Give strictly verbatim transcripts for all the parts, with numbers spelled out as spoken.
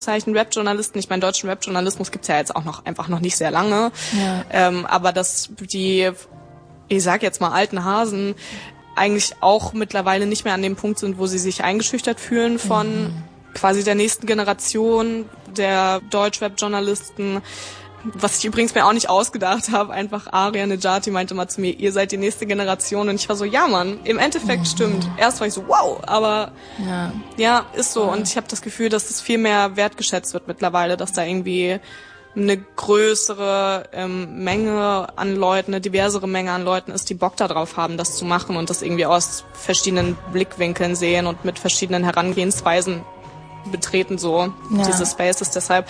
Zeichen Rap-Journalisten. Ich meine, deutschen Rap-Journalismus gibt's ja jetzt auch noch einfach noch nicht sehr lange. Ja. Ähm, aber dass die, ich sag jetzt mal, alten Hasen eigentlich auch mittlerweile nicht mehr an dem Punkt sind, wo sie sich eingeschüchtert fühlen von mhm. quasi der nächsten Generation der Deutsch-Rap-Journalisten. Was ich übrigens mir auch nicht ausgedacht habe, einfach Aria Nejati meinte mal zu mir, ihr seid die nächste Generation. Und ich war so, ja Mann, im Endeffekt mhm. stimmt. Erst war ich so, wow, aber ja, ja ist so. Ja. Und ich habe das Gefühl, dass es viel mehr wertgeschätzt wird mittlerweile, dass da irgendwie eine größere ähm, Menge an Leuten, eine diversere Menge an Leuten ist, die Bock darauf haben, das zu machen und das irgendwie aus verschiedenen Blickwinkeln sehen und mit verschiedenen Herangehensweisen betreten, so ja. diese Spaces. Deshalb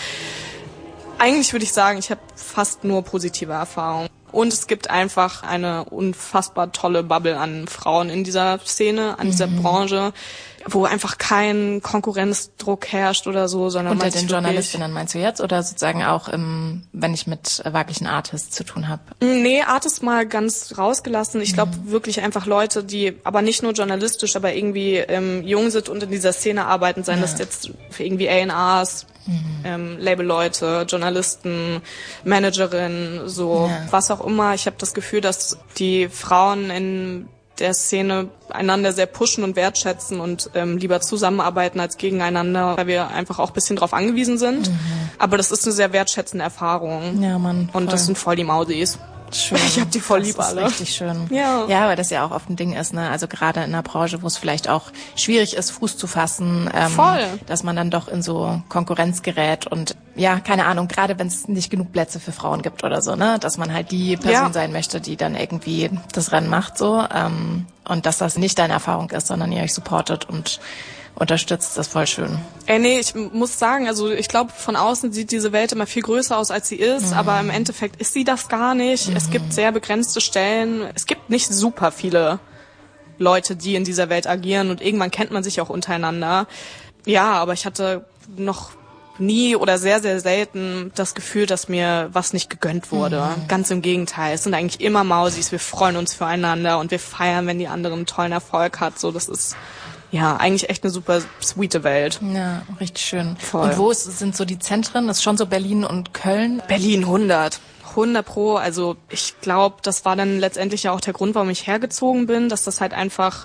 eigentlich würde ich sagen, ich habe fast nur positive Erfahrungen. Und es gibt einfach eine unfassbar tolle Bubble an Frauen in dieser Szene, an mhm. dieser Branche, wo einfach kein Konkurrenzdruck herrscht oder so, sondern unter den Journalistinnen meinst du jetzt oder sozusagen auch im, wenn ich mit weiblichen Artists zu tun habe? Nee, Artists mal ganz rausgelassen. Ich glaube mhm. wirklich einfach Leute, die aber nicht nur journalistisch, aber irgendwie ähm, jung sind und in dieser Szene arbeiten, seien ja. das jetzt für irgendwie A and Rs, mhm. ähm, Labelleute, Journalisten, Managerinnen, so ja. was auch immer. Ich habe das Gefühl, dass die Frauen in der Szene einander sehr pushen und wertschätzen und ähm, lieber zusammenarbeiten als gegeneinander, weil wir einfach auch ein bisschen drauf angewiesen sind. Mhm. Aber das ist eine sehr wertschätzende Erfahrung. Ja, Mann. Voll. Und das sind voll die Mausis. Schön. Ich hab die voll das lieb ist alle. Richtig schön. Ja. Ja, weil das ja auch oft ein Ding ist, ne? Also gerade in einer Branche, wo es vielleicht auch schwierig ist, Fuß zu fassen, ähm, voll. dass man dann doch in so Konkurrenz gerät und ja, keine Ahnung, gerade wenn es nicht genug Plätze für Frauen gibt oder so, ne? Dass man halt die Person ja. sein möchte, die dann irgendwie das Rennen macht, so. Ähm, und dass das nicht deine Erfahrung ist, sondern ihr euch supportet und unterstützt, das ist voll schön. Ey, nee, ich muss sagen, also ich glaube, von außen sieht diese Welt immer viel größer aus, als sie ist, mhm. aber im Endeffekt ist sie das gar nicht. Mhm. Es gibt sehr begrenzte Stellen. Es gibt nicht super viele Leute, die in dieser Welt agieren und irgendwann kennt man sich auch untereinander. Ja, aber ich hatte noch nie oder sehr, sehr selten das Gefühl, dass mir was nicht gegönnt wurde. Mhm. Ganz im Gegenteil. Es sind eigentlich immer Mausis. Wir freuen uns füreinander und wir feiern, wenn die andere einen tollen Erfolg hat. So, das ist ja eigentlich echt eine super sweete Welt. Ja, richtig schön. Voll. Und wo ist, sind so die Zentren? Das ist schon so Berlin und Köln? Berlin hundert. hundert pro. Also ich glaube, das war dann letztendlich ja auch der Grund, warum ich hergezogen bin, dass das halt einfach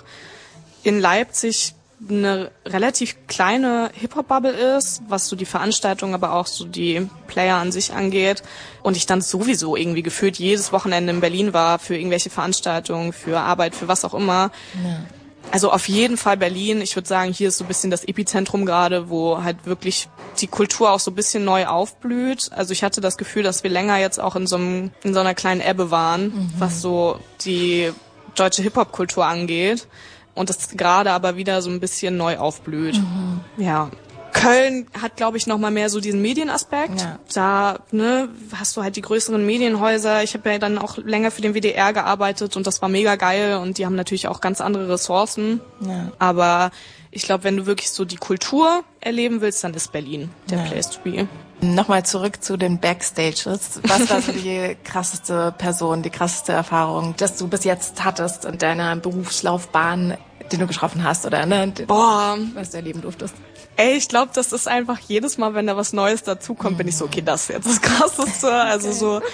in Leipzig eine relativ kleine Hip-Hop-Bubble ist, was so die Veranstaltung, aber auch so die Player an sich angeht. Und ich dann sowieso irgendwie gefühlt jedes Wochenende in Berlin war für irgendwelche Veranstaltungen, für Arbeit, für was auch immer. Ja. Also auf jeden Fall Berlin. Ich würde sagen, hier ist so ein bisschen das Epizentrum gerade, wo halt wirklich die Kultur auch so ein bisschen neu aufblüht. Also ich hatte das Gefühl, dass wir länger jetzt auch in so einem, in so einer kleinen Ebbe waren, mhm. was so die deutsche Hip-Hop-Kultur angeht. Und das gerade aber wieder so ein bisschen neu aufblüht. Mhm. Ja. Köln hat, glaube ich, noch mal mehr so diesen Medienaspekt. Ja. Da ne, hast du halt die größeren Medienhäuser. Ich habe ja dann auch länger für den W D R gearbeitet und das war mega geil. Und die haben natürlich auch ganz andere Ressourcen. Ja. Aber ich glaube, wenn du wirklich so die Kultur erleben willst, dann ist Berlin der ja. Place to be. Nochmal zurück zu den Backstages. Was war so die krasseste Person, die krasseste Erfahrung, dass du bis jetzt hattest in deiner Berufslaufbahn, den du getroffen hast oder ne, Boah. was du erleben durftest? Ey, ich glaube, das ist einfach jedes Mal, wenn da was Neues dazukommt, mhm. bin ich so, okay, das ist jetzt das Krasseste. Also okay. so,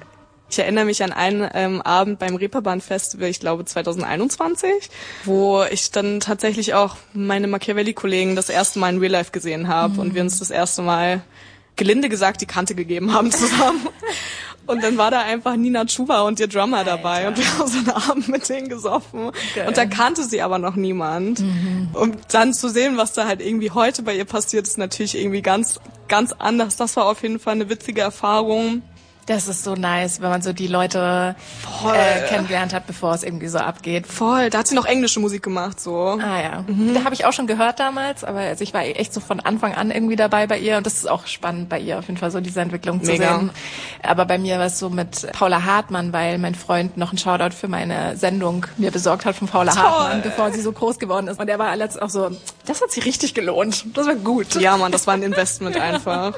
ich erinnere mich an einen ähm, Abend beim Reeperbahn Festival, ich glaube zwanzig einundzwanzig, wo ich dann tatsächlich auch meine Machiavelli-Kollegen das erste Mal in Real Life gesehen habe mhm. und wir uns das erste Mal, gelinde gesagt, die Kante gegeben haben zusammen. Und dann war da einfach Nina Chuba und ihr Drummer dabei Alter. Und wir haben so einen Abend mit denen gesoffen. Geil. Und da kannte sie aber noch niemand. Mhm. Und dann zu sehen, was da halt irgendwie heute bei ihr passiert, ist natürlich irgendwie ganz, ganz anders. Das war auf jeden Fall eine witzige Erfahrung. Das ist so nice, wenn man so die Leute äh, kennengelernt hat, bevor es irgendwie so abgeht. Voll, da hat sie noch englische Musik gemacht, so. Ah ja, mhm. da habe ich auch schon gehört damals, aber also ich war echt so von Anfang an irgendwie dabei bei ihr und das ist auch spannend bei ihr, auf jeden Fall so diese Entwicklung zu Mega. Sehen. Aber bei mir war es so mit Paula Hartmann, weil mein Freund noch einen Shoutout für meine Sendung mir besorgt hat von Paula Toll. Hartmann, bevor sie so groß geworden ist. Und er war letztens auch so, das hat sich richtig gelohnt, das war gut. Ja Mann, das war ein Investment einfach.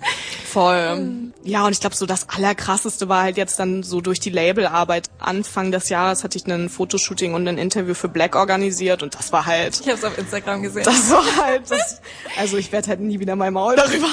Voll. Ja, und ich glaube so das Allerkrasseste war halt jetzt dann so durch die Labelarbeit. Anfang des Jahres hatte ich ein Fotoshooting und ein Interview für Black organisiert und das war halt... Ich habe es auf Instagram gesehen. Das war halt... Das, also ich werde halt nie wieder mein Maul darüber